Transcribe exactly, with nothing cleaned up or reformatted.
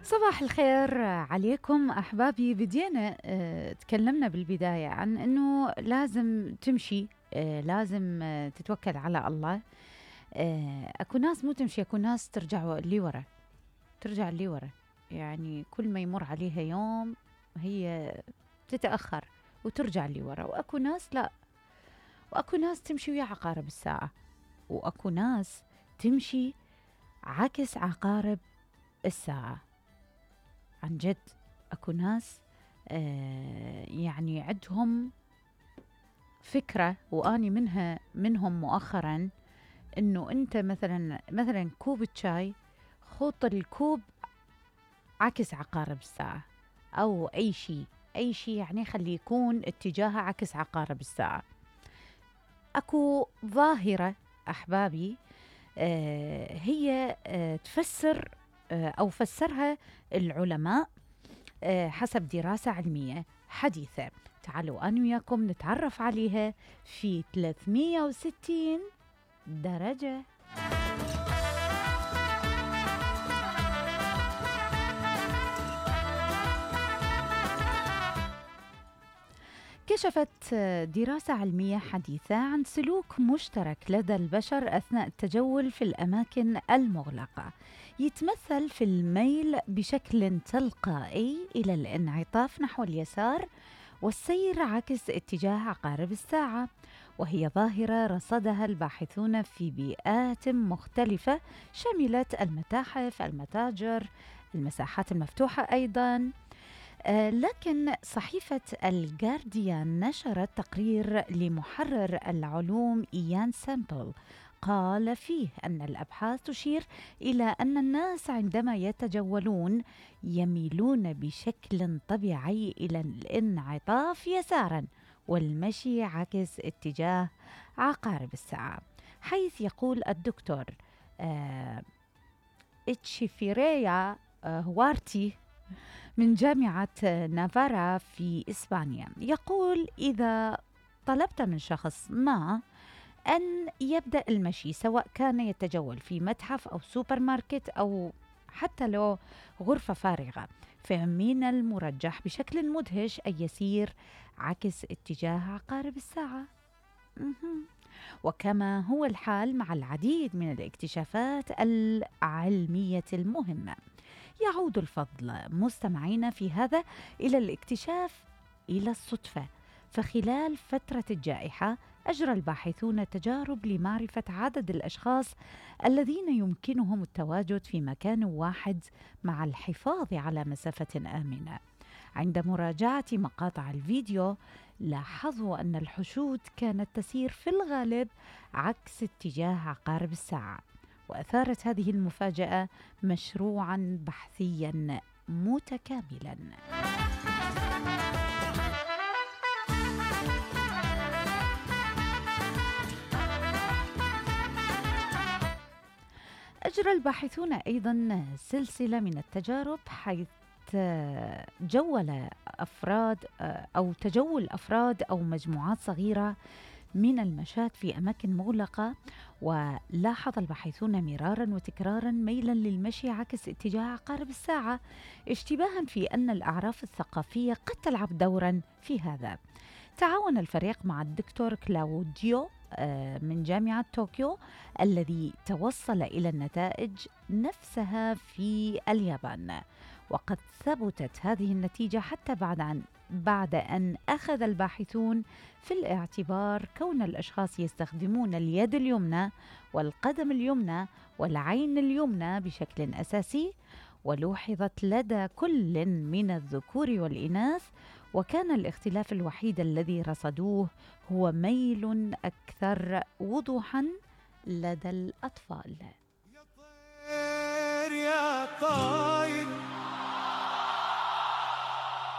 صباح الخير عليكم أحبابي. بدينا آه، تكلمنا بالبداية عن أنه لازم تمشي، آه، لازم آه، تتوكل على الله. آه، أكو ناس مو تمشي، أكو ناس ترجع اللي ورا، ترجع اللي ورا. يعني كل ما يمر عليها يوم هي تتأخر وترجع اللي ورا، وأكو ناس لا، وأكو ناس تمشي ويا عقارب الساعة، وأكو ناس تمشي عكس عقارب الساعة. عن جد اكو ناس آه يعني عندهم فكرة، واني منها منهم مؤخرا، انه انت مثلا مثلا كوب شاي، خط الكوب عكس عقارب الساعة، او اي شيء اي شيء يعني خلي يكون اتجاهه عكس عقارب الساعة. اكو ظاهرة احبابي، آه هي آه تفسر آه او فسرها العلماء آه، حسب دراسة علمية حديثة. تعالوا أنا وياكم نتعرف عليها في ثلاثمية وستين درجة. كشفت دراسة علمية حديثة عن سلوك مشترك لدى البشر أثناء التجول في الأماكن المغلقة، يتمثل في الميل بشكل تلقائي إلى الانعطاف نحو اليسار والسير عكس اتجاه عقارب الساعة. وهي ظاهرة رصدها الباحثون في بيئات مختلفة شملت المتاحف، المتاجر، المساحات المفتوحة أيضاً. آه، لكن صحيفة الجارديان نشرت تقرير لمحرر العلوم إيان سامبل قال فيه أن الأبحاث تشير إلى أن الناس عندما يتجولون يميلون بشكل طبيعي إلى الانعطاف يسارا والمشي عكس اتجاه عقارب الساعة، حيث يقول الدكتور آه إتشيفيريا آه هوارتي من جامعة نافارا في إسبانيا، يقول: إذا طلبت من شخص ما أن يبدأ المشي، سواء كان يتجول في متحف أو سوبر ماركت أو حتى لو غرفة فارغة، فمن المرجح بشكل مدهش أن يسير عكس اتجاه عقارب الساعة. مهم. وكما هو الحال مع العديد من الاكتشافات العلمية المهمة، يعود الفضل مستمعين في هذا إلى الاكتشاف إلى الصدفة. فخلال فترة الجائحة أجرى الباحثون تجارب لمعرفة عدد الأشخاص الذين يمكنهم التواجد في مكان واحد مع الحفاظ على مسافة آمنة. عند مراجعة مقاطع الفيديو لاحظوا أن الحشود كانت تسير في الغالب عكس اتجاه عقارب الساعة، وأثارت هذه المفاجأة مشروعاً بحثياً متكاملاً. أجرى الباحثون أيضاً سلسلة من التجارب، حيث جول أفراد أو تجول أفراد أو مجموعات صغيرة من المشاة في أماكن مغلقة، ولاحظ الباحثون مرارا وتكرارا ميلا للمشي عكس اتجاه عقارب الساعة، اشتباها في أن الأعراف الثقافية قد تلعب دورا في هذا. تعاون الفريق مع الدكتور كلاوديو آه، من جامعة طوكيو الذي توصل إلى النتائج نفسها في اليابان، وقد ثبتت هذه النتيجة حتى بعد أن بعد أن أخذ الباحثون في الاعتبار كون الأشخاص يستخدمون اليد اليمنى والقدم اليمنى والعين اليمنى بشكل أساسي، ولوحظت لدى كل من الذكور والإناث، وكان الاختلاف الوحيد الذي رصدوه هو ميل أكثر وضوحاً لدى الأطفال. يا طير يا طاير